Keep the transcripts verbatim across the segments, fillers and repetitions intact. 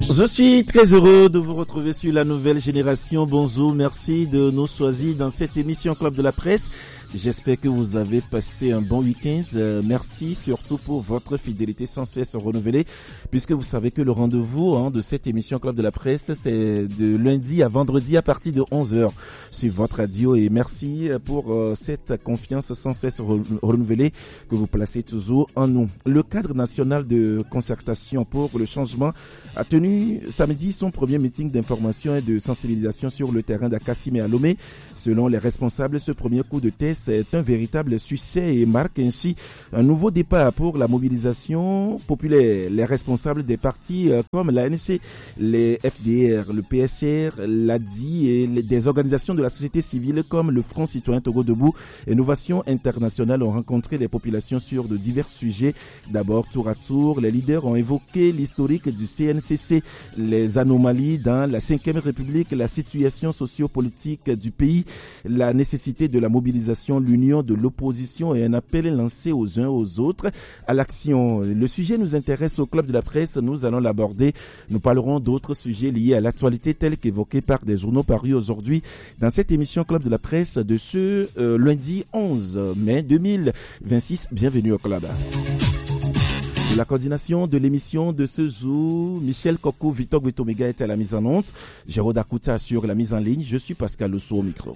Je suis très heureux de vous retrouver sur la nouvelle génération. Bonjour, merci de nous choisir dans cette émission Club de la Presse. J'espère que vous avez passé un bon week-end. Euh, merci surtout pour votre fidélité sans cesse renouvelée, puisque vous savez que le rendez-vous hein, de cette émission Club de la Presse, c'est de lundi à vendredi à partir de onze heures sur votre radio. Et merci pour euh, cette confiance sans cesse re- renouvelée que vous placez toujours en nous. Le cadre national de concertation pour le changement a tenu samedi son premier meeting d'information et de sensibilisation sur le terrain d'Akassim et à Lomé. Selon les responsables, ce premier coup de test est un véritable succès et marque ainsi un nouveau départ pour la mobilisation populaire. Les responsables des partis euh, comme l'A N C, les F D R, le P S R, l'A D I et les, des organisations de la société civile comme le Front Citoyen Togo Debout et Innovation Internationale ont rencontré les populations sur de divers sujets. D'abord, tour à tour, les leaders ont évoqué l'historique du C N C C, les anomalies dans la cinquième République, la situation socio-politique du pays, la nécessité de la mobilisation, l'union de l'opposition et un appel lancé aux uns aux autres à l'action. Le sujet nous intéresse au Club de la Presse, nous allons l'aborder. Nous parlerons d'autres sujets liés à l'actualité tels qu'évoqués par des journaux parus aujourd'hui dans cette émission Club de la Presse de ce euh, lundi onze mai deux mille vingt-six. Bienvenue au Club. La coordination de l'émission de ce jour, Michel Coco, Victor Guitomega est à la mise en onde. Jérôme Dakuta assure la mise en ligne. Je suis Pascal Losso au micro.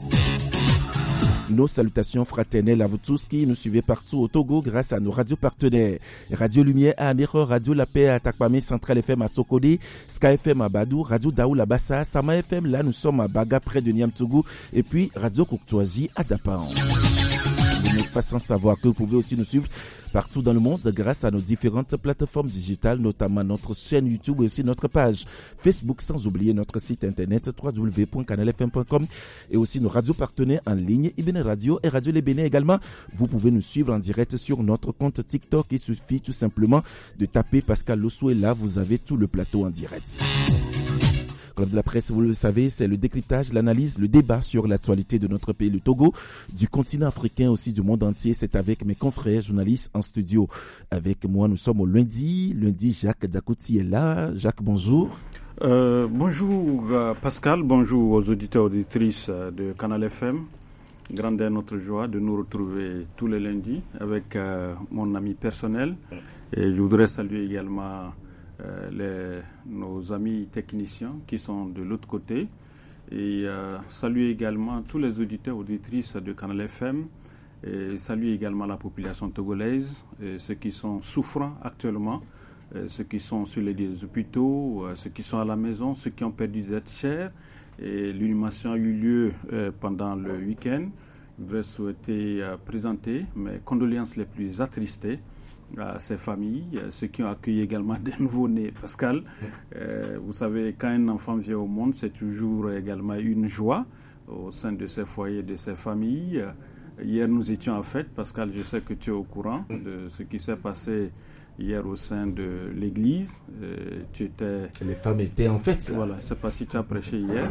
Nos salutations fraternelles à vous tous qui nous suivez partout au Togo grâce à nos radios partenaires. Radio Lumière à Amiro, Radio La Paix à Takwame, Central F M à Sokode, Sky F M à Badou, Radio Daoul à Bassa, Sama F M, là nous sommes à Baga près de Niamtougou et puis Radio Courtoisie à Dapan. Vous n'êtes pas sans savoir que vous pouvez aussi nous suivre partout dans le monde grâce à nos différentes plateformes digitales, notamment notre chaîne YouTube et aussi notre page Facebook, sans oublier notre site internet w w w point canal f m point com et aussi nos radios partenaires en ligne, Ibn Radio et Radio Les Bénin également. Vous pouvez nous suivre en direct sur notre compte TikTok. Il suffit tout simplement de taper Pascal Losso et là, vous avez tout le plateau en direct. Club de la Presse, vous le savez, c'est le décryptage, l'analyse, le débat sur l'actualité de notre pays, le Togo, du continent africain aussi, du monde entier. C'est avec mes confrères journalistes en studio. Avec moi, nous sommes au lundi. Lundi, Jacques Dakouti est là. Jacques, bonjour. Euh, bonjour euh, Pascal, bonjour aux auditeurs et auditrices de Canal F M. Grande est notre joie de nous retrouver tous les lundis avec euh, mon ami personnel. Et je voudrais saluer également Euh, les, nos amis techniciens qui sont de l'autre côté et euh, saluer également tous les auditeurs et auditrices de Canal F M et saluer également la population togolaise, et ceux qui sont souffrants actuellement, et ceux qui sont sur les hôpitaux, ceux qui sont à la maison, ceux qui ont perdu des êtres chers. Et l'inhumation a eu lieu euh, pendant le week-end. Je voudrais souhaiter euh, présenter mes condoléances les plus attristées à ces familles, ceux qui ont accueilli également des nouveau-nés. Pascal, euh, vous savez, quand un enfant vient au monde, c'est toujours également une joie au sein de ces foyers, de ces familles. Hier, nous étions en fête. Pascal, je sais que tu es au courant de ce qui s'est passé hier au sein de l'église. Euh, tu étais... Les femmes étaient en fête. Voilà, je ne sais pas si tu as prêché hier.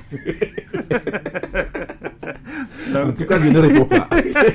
Donc... En tout cas, je ne réponds pas.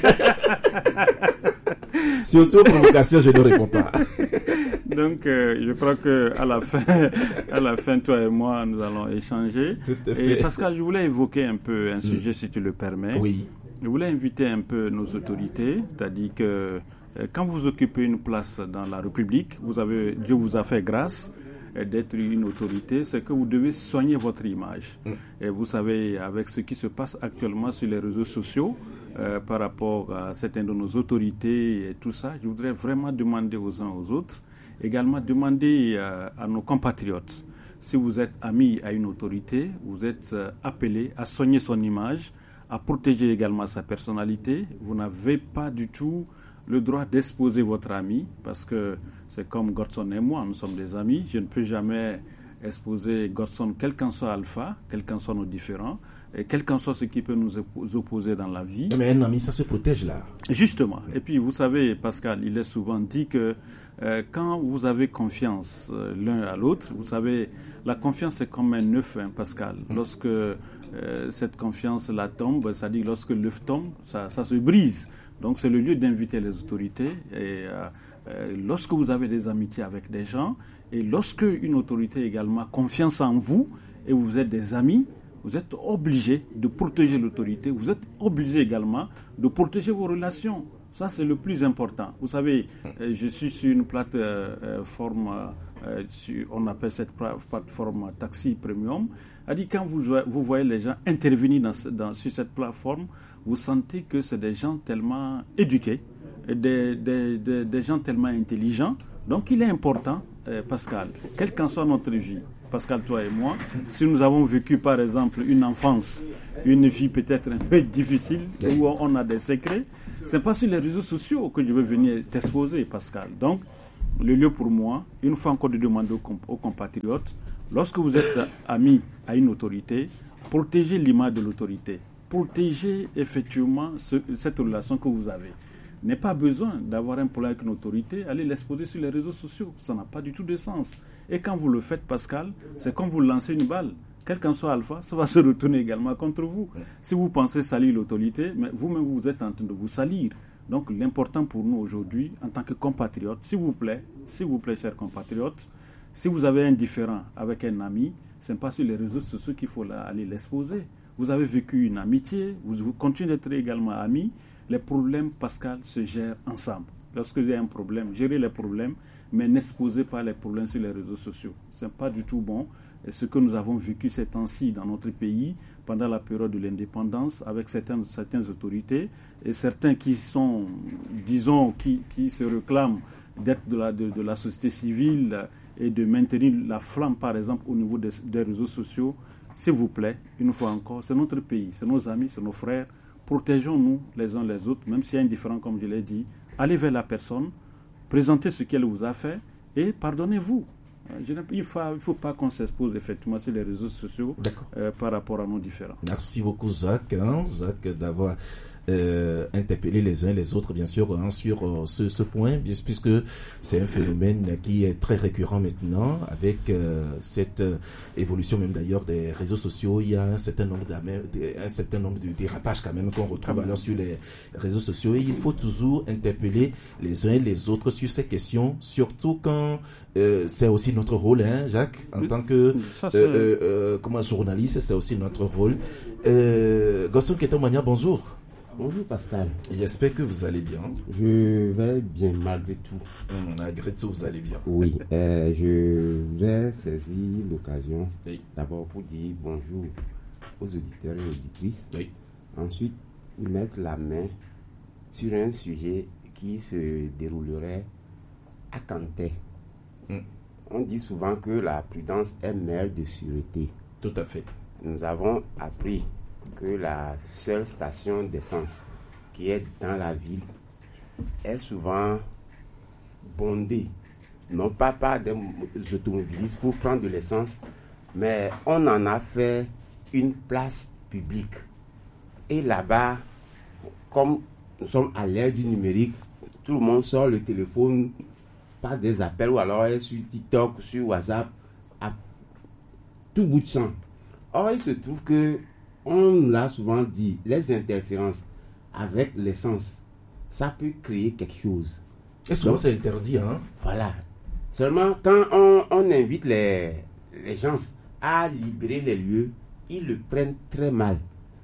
Surtout provocation, je ne réponds pas. Donc, euh, je crois que à la fin, à la fin, toi et moi, nous allons échanger. Et Pascal, je voulais évoquer un peu un sujet, mmh. si tu le permets. Oui. Je voulais inviter un peu nos autorités, c'est-à-dire que euh, quand vous occupez une place dans la République, vous avez, Dieu vous a fait grâce euh, d'être une autorité, c'est que vous devez soigner votre image. Mmh. Et vous savez, avec ce qui se passe actuellement sur les réseaux sociaux, Euh, par rapport à certaines de nos autorités et tout ça, je voudrais vraiment demander aux uns aux autres, également demander euh, à nos compatriotes, si vous êtes amis à une autorité, vous êtes euh, appelés à soigner son image, à protéger également sa personnalité. Vous n'avez pas du tout le droit d'exposer votre ami, parce que c'est comme Godson et moi, nous sommes des amis, je ne peux jamais exposer Godson, quel qu'en soit Alpha, quel qu'en soit nos différents, et quel qu'en soit ce qui peut nous opposer dans la vie. Mais un ami, ça se protège là. Justement. Et puis, vous savez, Pascal, il est souvent dit que euh, quand vous avez confiance euh, l'un à l'autre, vous savez, la confiance c'est comme un œuf, hein, Pascal. Mmh. Lorsque euh, cette confiance-là tombe, c'est-à-dire lorsque l'œuf tombe, ça, ça se brise. Donc, c'est le lieu d'inviter les autorités. Et euh, euh, lorsque vous avez des amitiés avec des gens, Et lorsque une autorité également a confiance en vous et vous êtes des amis, vous êtes obligé de protéger l'autorité, vous êtes obligé également de protéger vos relations. Ça, c'est le plus important. Vous savez, euh, je suis sur une plateforme, euh, sur, on appelle cette plateforme Taxi Premium. A dit quand vous, vous voyez les gens intervenir dans, dans, sur cette plateforme, vous sentez que c'est des gens tellement éduqués, des, des, des, des gens tellement intelligents. Donc, il est important, euh, Pascal, quelle qu'en soit notre vie, Pascal, toi et moi, si nous avons vécu, par exemple, une enfance, une vie peut-être un peu difficile, où on a des secrets, c'est pas sur les réseaux sociaux que je veux venir t'exposer, Pascal. Donc, le lieu pour moi, une fois encore de demander aux, comp- aux compatriotes, lorsque vous êtes amis à une autorité, protégez l'image de l'autorité, protégez effectivement ce, cette relation que vous avez. Il n'est pas besoin d'avoir un problème avec une autorité, allez l'exposer sur les réseaux sociaux, ça n'a pas du tout de sens. Et quand vous le faites, Pascal, c'est comme vous lancez une balle. Quel qu'en soit Alpha, ça va se retourner également contre vous. Ouais. Si vous pensez salir l'autorité, mais vous-même vous êtes en train de vous salir. Donc l'important pour nous aujourd'hui, en tant que compatriotes, s'il vous plaît, s'il vous plaît, chers compatriotes, si vous avez un différend avec un ami, ce n'est pas sur les réseaux sociaux qu'il faut aller l'exposer. Vous avez vécu une amitié, vous, vous continuez d'être également amis. Les problèmes, Pascal, se gèrent ensemble. Lorsque vous avez un problème, gérez les problèmes, mais n'exposez pas les problèmes sur les réseaux sociaux. Ce n'est pas du tout bon. Et ce que nous avons vécu ces temps-ci dans notre pays, pendant la période de l'indépendance, avec certaines, certaines autorités, et certains qui sont, disons, qui, qui se réclament d'être de la, de, de la société civile et de maintenir la flamme, par exemple, au niveau des, des réseaux sociaux, s'il vous plaît, une fois encore, c'est notre pays, c'est nos amis, c'est nos frères. Protégeons-nous les uns les autres, même s'il y a un différend, comme je l'ai dit. Allez vers la personne, présentez ce qu'elle vous a fait et pardonnez-vous. Il ne faut, il faut pas qu'on s'expose effectivement sur les réseaux sociaux euh, par rapport à nos différends. Merci beaucoup, Jacques, hein, Jacques d'avoir euh, interpeller les uns les autres, bien sûr, hein, sur euh, ce, ce point, puisque c'est un phénomène qui est très récurrent maintenant, avec euh, cette euh, évolution même d'ailleurs des réseaux sociaux. Il y a un certain nombre de, un certain nombre de dérapages quand même qu'on retrouve alors sur les réseaux sociaux, et il faut toujours interpeller les uns et les autres sur ces questions, surtout quand euh, c'est aussi notre rôle, hein, Jacques, en tant que Ça, euh, euh, euh, comme un journaliste, c'est aussi notre rôle. Euh, Gosson Ketomania, bonjour. Bonjour Pascal. J'espère que vous allez bien. Je vais bien malgré tout. Mmh, malgré tout, vous allez bien. Oui, euh, je voudrais saisir l'occasion oui. d'abord pour dire bonjour aux auditeurs et auditrices. Oui. Ensuite, mettre la main sur un sujet qui se déroulerait à Kanté. Mmh. On dit souvent que la prudence est mère de sûreté. Tout à fait. Nous avons appris que la seule station d'essence qui est dans la ville est souvent bondée, non pas par des automobilistes pour prendre de l'essence, mais on en a fait une place publique. Et là-bas, comme nous sommes à l'ère du numérique, tout le monde sort le téléphone, passe des appels ou alors est sur TikTok, sur WhatsApp, à tout bout de champ. Or, il se trouve que on l'a souvent dit, les interférences avec l'essence, ça peut créer quelque chose. Et souvent c'est interdit, hein? Voilà. Seulement, quand on, on invite les, les gens à libérer les lieux, ils le prennent très mal.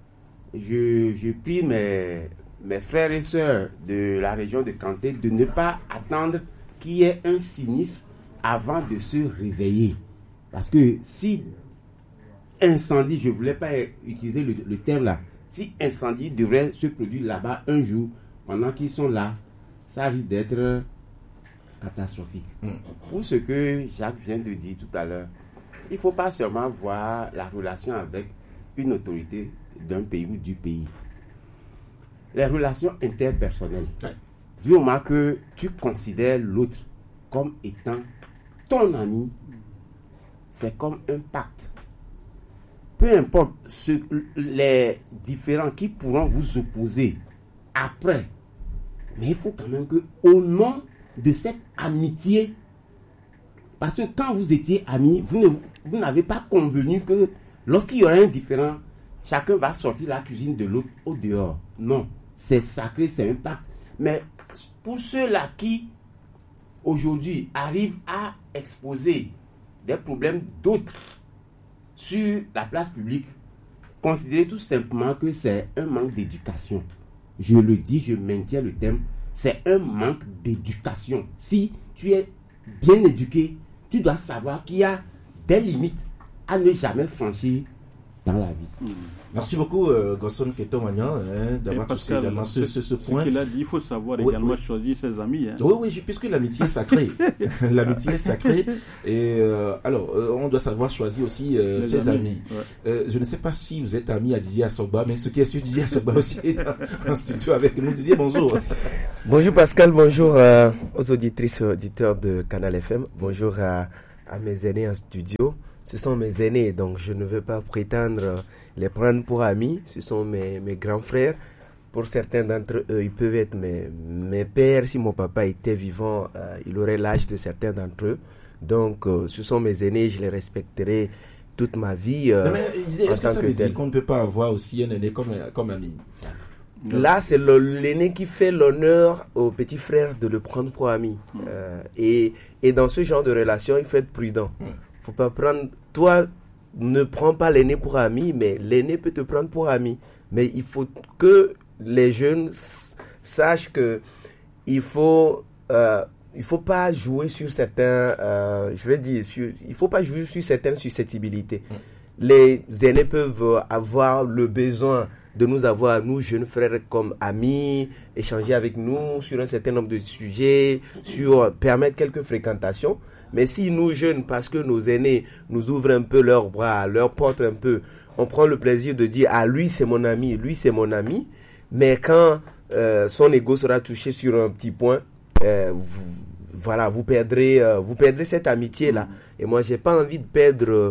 Je, je prie mes, mes frères et sœurs de la région de Kanté de ne pas attendre qu'il y ait un sinistre avant de se réveiller. Parce que si incendie, je ne voulais pas utiliser le, le terme là. Si incendie devrait se produire là-bas un jour, pendant qu'ils sont là, ça risque d'être catastrophique. Mm. Pour ce que Jacques vient de dire tout à l'heure, il ne faut pas seulement voir la relation avec une autorité d'un pays ou du pays. Les relations interpersonnelles. Ouais. Du moment que tu considères l'autre comme étant ton ami, c'est comme un pacte. Peu importe ce, les différents qui pourront vous opposer après, mais il faut quand même que, au nom de cette amitié, parce que quand vous étiez amis, vous, ne, vous n'avez pas convenu que lorsqu'il y aura un différent, chacun va sortir la cuisine de l'autre au dehors. Non, c'est sacré, c'est un pacte. Mais pour ceux-là qui aujourd'hui arrive à exposer des problèmes d'autres sur la place publique, considérez tout simplement que c'est un manque d'éducation. Je le dis, je maintiens le thème, c'est un manque d'éducation. Si tu es bien éduqué, tu dois savoir qu'il y a des limites à ne jamais franchir dans la vie. Mmh. Merci beaucoup, euh, Gosson Ketomagnan, hein, d'avoir touché également ce, ce, ce point. Ce qu'il a dit, il faut savoir oui, également oui. choisir ses amis. Hein. Oui, oui, puisque l'amitié est sacrée. L'amitié est sacrée. Et euh, alors, euh, on doit savoir choisir aussi euh, ses amis. amis. Ouais. Euh, je ne sais pas si vous êtes ami à Didier Assoba, mais ce qui est sûr, Didier Assoba aussi est en studio avec nous. Didier, bonjour. Bonjour Pascal, bonjour euh, aux auditrices et auditeurs de Canal F M. Bonjour à, à mes aînés en studio. Ce sont mes aînés, donc je ne veux pas prétendre les prendre pour amis. Ce sont mes, mes grands frères. Pour certains d'entre eux, ils peuvent être mes, mes pères. Si mon papa était vivant, euh, il aurait l'âge de certains d'entre eux. Donc, euh, ce sont mes aînés, je les respecterai toute ma vie. Euh, mais, mais, est-ce que ça veut dire qu'on ne peut pas avoir aussi un aîné comme, comme ami? Là, c'est le, l'aîné qui fait l'honneur au petit frère de le prendre pour ami. Mmh. Euh, et, et dans ce genre de relation, il faut être prudent. Mmh. Faut pas prendre, toi, ne prends pas l'aîné pour ami, mais l'aîné peut te prendre pour ami. Mais il faut que les jeunes sachent que il faut, euh, il faut pas jouer sur certains, euh, je vais dire, sur, il faut pas jouer sur certaines susceptibilités. Mmh. Les aînés peuvent avoir le besoin de nous avoir, nous, jeunes frères, comme amis, échanger avec nous sur un certain nombre de sujets, sur permettre quelques fréquentations. Mais si nous, jeunes, parce que nos aînés nous ouvrent un peu leurs bras, leur portent un peu, on prend le plaisir de dire « Ah, lui, c'est mon ami, lui, c'est mon ami », mais quand euh, son ego sera touché sur un petit point, euh, vous, voilà, vous perdrez, euh, vous perdrez cette amitié-là. Et moi, j'ai pas envie de perdre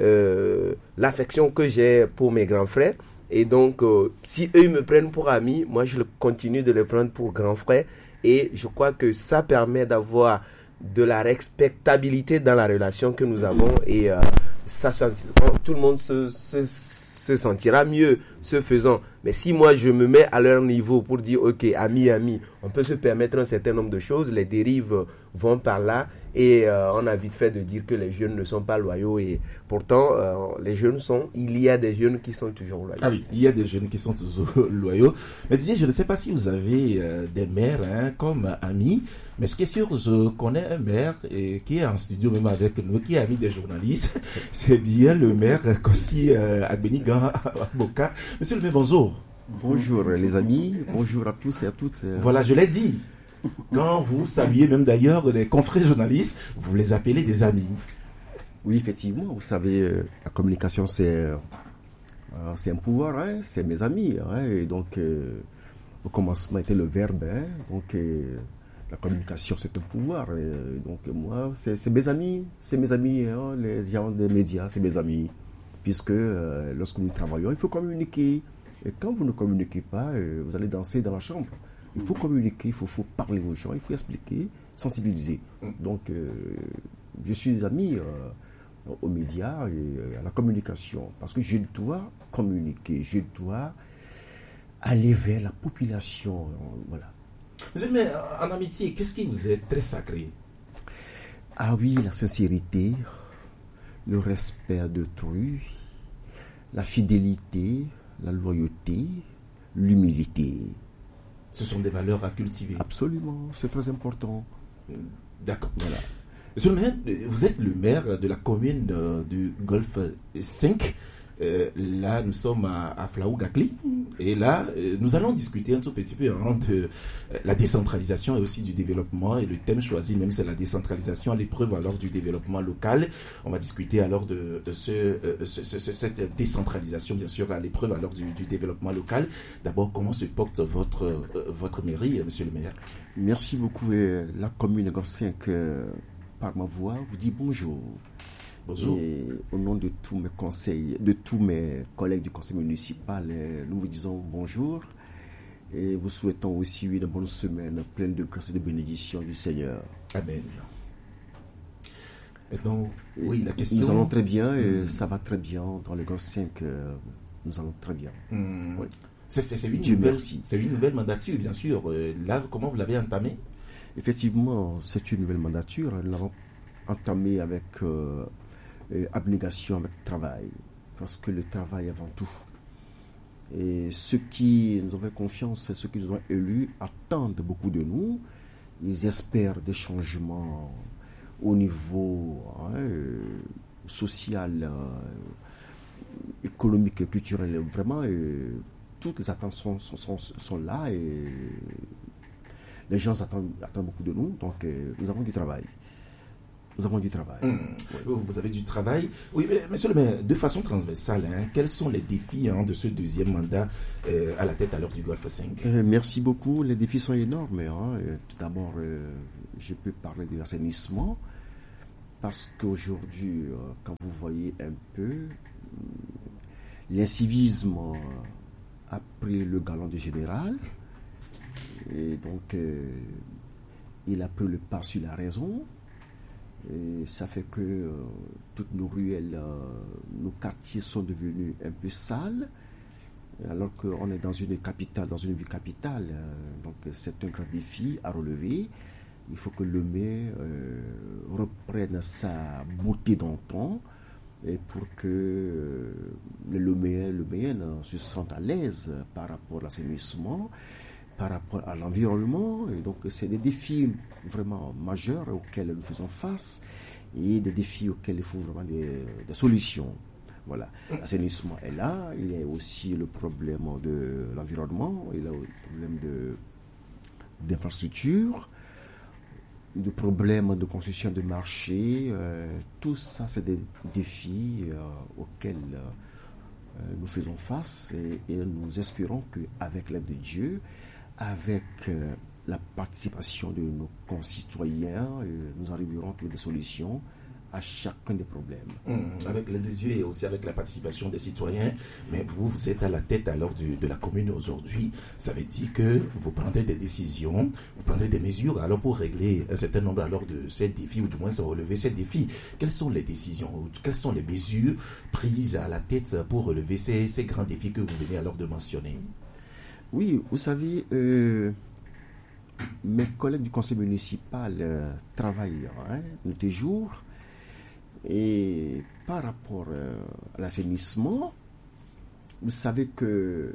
euh, l'affection que j'ai pour mes grands frères. Et donc, euh, si eux ils me prennent pour amis, moi, je continue de les prendre pour grands frères. Et je crois que ça permet d'avoir de la respectabilité dans la relation que nous avons. Et euh, ça, ça, tout le monde se, se, se sentira mieux ce faisant. Mais si moi, je me mets à leur niveau pour dire, OK, amis, amis, on peut se permettre un certain nombre de choses, les dérives vont par là. Et euh, on a vite fait de dire que les jeunes ne sont pas loyaux. Et pourtant, euh, les jeunes sont... Il y a des jeunes qui sont toujours loyaux. Ah oui, il y a des jeunes qui sont toujours loyaux. Mais Didier, je ne sais pas si vous avez euh, des mères hein, comme amis. Mais ce qui est sûr, je connais un maire et, qui est en studio même avec nous, qui est ami des journalistes. C'est bien le maire Kossi euh, Agbenigan Boka. Monsieur le maire, bonjour. Bonjour les amis, bonjour à tous et à toutes. Voilà, je l'ai dit. Quand vous saluez même d'ailleurs les confrères journalistes, vous les appelez des amis. Oui, effectivement, vous savez, euh, la communication c'est, euh, c'est un pouvoir, hein, c'est mes amis. Hein, et donc, euh, au commencement était le verbe, hein, donc euh, la communication c'est un pouvoir. Et, donc moi, c'est, c'est mes amis, c'est mes amis, hein, les gens des médias, c'est mes amis. Puisque euh, lorsque nous travaillons, il faut communiquer. Et quand vous ne communiquez pas, euh, vous allez danser dans la chambre. Il faut communiquer, il faut, faut parler aux gens, il faut expliquer, sensibiliser. Donc, euh, je suis ami euh, aux médias et à la communication parce que je dois communiquer, je dois aller vers la population. Voilà. Mais en amitié, qu'est-ce qui vous est très sacré? Ah oui, la sincérité, le respect d'autrui, la fidélité, la loyauté, l'humilité. Ce sont des valeurs à cultiver. Absolument, c'est très important. D'accord. Voilà. Monsieur le maire, vous êtes le maire de la commune de, du Golfe cinq. Euh, là, nous sommes à, à Flaou-Gakli. Et là, euh, nous allons discuter un tout petit peu hein, de euh, la décentralisation et aussi du développement. Et le thème choisi même, c'est la décentralisation à l'épreuve alors du développement local. On va discuter alors de, de ce, euh, ce, ce, cette décentralisation, bien sûr, à l'épreuve alors du, du développement local. D'abord, comment se porte votre, euh, votre mairie, monsieur le maire? Merci beaucoup. Et la commune de Golfe cinq, euh, par ma voix, vous dit bonjour. Bonjour. Et au nom de tous mes conseils, de tous mes collègues du conseil municipal, nous vous disons bonjour et vous souhaitons aussi une bonne semaine pleine de grâce et de bénédiction du Seigneur. Amen. Et donc, oui, la question... Nous allons très bien et mmh. ça va très bien. Dans les Golfe cinq, euh, nous allons très bien. Mmh. Oui. C'est, c'est, c'est, une nouvelle, c'est une nouvelle mandature, bien sûr. Euh, là, comment vous l'avez entamée? effectivement, c'est une nouvelle mandature. Nous l'avons entamée avec euh, abnégation, avec travail, parce que le travail avant tout. Et ceux qui nous ont fait confiance, ceux qui nous ont élus, attendent beaucoup de nous. Ils espèrent des changements au niveau hein, euh, social, euh, économique, culturel. Vraiment, euh, toutes les attentes sont, sont, sont, sont là et les gens attendent, attendent beaucoup de nous. Donc, euh, nous avons du travail. Nous avons du travail. Mmh. Oui. Vous avez du travail. Oui, mais, monsieur le maire, de façon transversale, hein, quels sont les défis hein, de ce deuxième mandat euh, à la tête alors du Golfe cinq? euh, Merci beaucoup. Les défis sont énormes. Hein. Tout d'abord, euh, je peux parler de l'assainissement parce qu'aujourd'hui, euh, quand vous voyez un peu, l'incivisme a pris le galon du général et donc euh, il a pris le pas sur la raison. Et ça fait que euh, toutes nos ruelles, euh, nos quartiers sont devenus un peu sales, alors qu'on est dans une capitale, dans une ville capitale. Euh, donc c'est un grand défi à relever. Il faut que le Lomé euh, reprenne sa beauté d'antan et pour que euh, les Loméens, Loméennes se sentent à l'aise par rapport à l'assainissement, par rapport à l'environnement. Et donc c'est des défis vraiment majeurs auxquels nous faisons face et des défis auxquels il faut vraiment des, des solutions. Voilà. L'assainissement est là, il y a aussi le problème de l'environnement, il y a le problème de, d'infrastructure, le problème de construction de marché, euh, tout ça c'est des défis euh, auxquels euh, nous faisons face et, et nous espérons qu'avec l'aide de Dieu, avec euh, la participation de nos concitoyens, euh, nous arriverons à trouver des solutions à chacun des problèmes. Mmh, avec l'aide de Dieu et aussi avec la participation des citoyens. Mais vous, vous êtes à la tête alors du, de la commune aujourd'hui. Ça veut dire que vous prendrez des décisions, vous prendrez des mesures alors pour régler un certain nombre alors de ces défis, ou du moins relever ces défis. Quelles sont les décisions, quelles sont les mesures prises à la tête pour relever ces, ces grands défis que vous venez alors de mentionner? Oui, vous savez, euh, mes collègues du conseil municipal euh, travaillent hein, nuit et jour. Et par rapport euh, à l'assainissement, vous savez que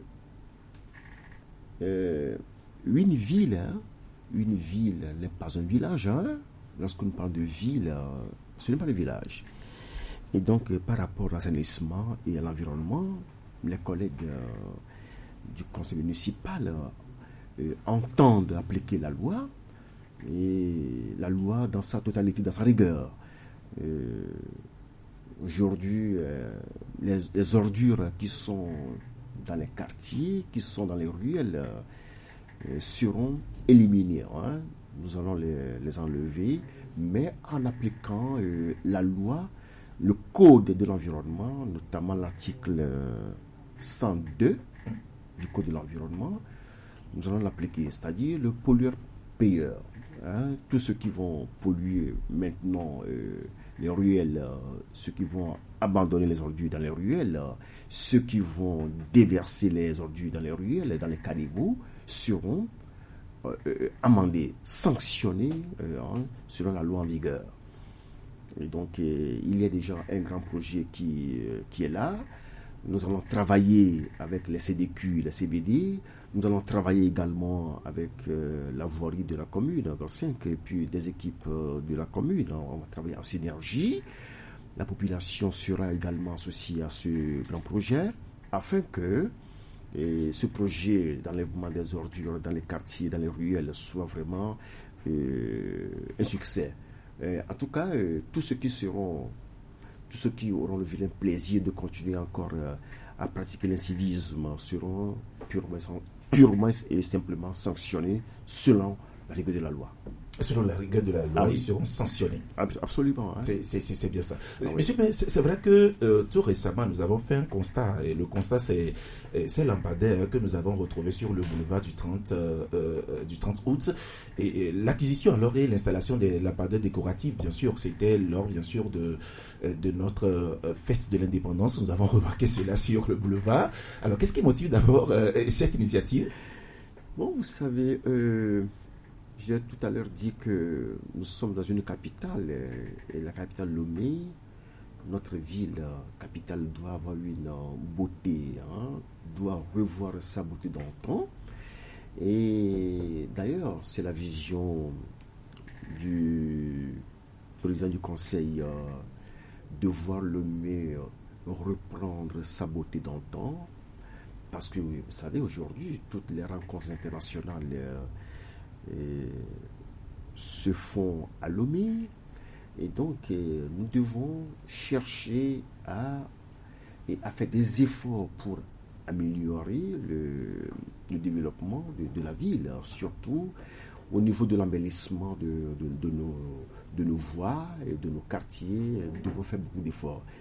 euh, une ville, hein, une ville n'est pas un village. Hein. Lorsque nous parlons de ville, euh, ce n'est pas le village. Et donc, euh, par rapport à l'assainissement et à l'environnement, les collègues euh, du conseil municipal euh, euh, entendent appliquer la loi, et la loi dans sa totalité, dans sa rigueur. Euh, aujourd'hui, euh, les, les ordures qui sont dans les quartiers, qui sont dans les ruelles, euh, seront éliminées. Hein. Nous allons les, les enlever, mais en appliquant euh, la loi, le code de l'environnement, notamment l'article cent deux du code de l'environnement, nous allons l'appliquer, c'est-à-dire le pollueur-payeur. Hein, tous ceux qui vont polluer maintenant euh, les ruelles, euh, ceux qui vont abandonner les ordures dans les ruelles, euh, ceux qui vont déverser les ordures dans les ruelles, dans les caniveaux, seront euh, euh, amendés, sanctionnés euh, hein, selon la loi en vigueur. Et donc, euh, il y a déjà un grand projet qui, euh, qui est là. Nous allons travailler avec les C D Q, les C B D. Nous allons travailler également avec euh, la voirie de la commune, cinq, et puis des équipes euh, de la commune. On va travailler en synergie. La population sera également associée à ce grand projet afin que et ce projet d'enlèvement des ordures dans les quartiers, dans les ruelles, soit vraiment euh, un succès. Et en tout cas, euh, tous ceux qui seront, tous ceux qui auront le vilain plaisir de continuer encore euh, à pratiquer l'incivisme seront purement, purement et simplement sanctionnés selon la rigueur de la loi. Selon la rigueur de la loi, ah, ils seront sanctionnés. Absolument. Hein. C'est, c'est, c'est bien ça. Ah, oui. Monsieur, mais c'est, c'est vrai que euh, tout récemment, nous avons fait un constat. Et le constat, c'est, c'est lampadaire que nous avons retrouvé sur le boulevard du trente, euh, euh, du trente août. Et, et l'acquisition alors et l'installation des lampadaires décoratifs, bien sûr, c'était lors, bien sûr, de, de notre euh, fête de l'indépendance. Nous avons remarqué cela sur le boulevard. Alors, qu'est-ce qui motive d'abord euh, cette initiative? Bon, vous savez... Euh... j'ai tout à l'heure dit que nous sommes dans une capitale, et la capitale Lomé, notre ville capitale doit avoir une beauté, hein, doit revoir sa beauté d'antan. Et d'ailleurs, c'est la vision du président du conseil euh, de voir Lomé reprendre sa beauté d'antan. Parce que, vous savez, aujourd'hui, toutes les rencontres internationales euh, euh, se font à Lomé. Et donc, euh, nous devons chercher à, et à faire des efforts pour améliorer le, le développement de, de la ville, surtout au niveau de l'embellissement de, de, de, nos, de nos voies et de nos quartiers. Nous devons faire beaucoup d'efforts.